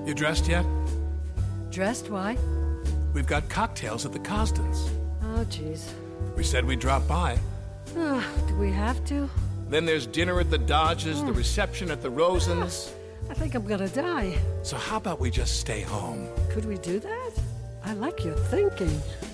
You dressed yet? Dressed? Why? We've got cocktails at the Costons. Oh, jeez. We said we'd drop by. Do we have to? Then there's dinner at the Dodges, the reception at the Rosens. I think I'm gonna die. So how about we just stay home? Could we do that? I like your thinking.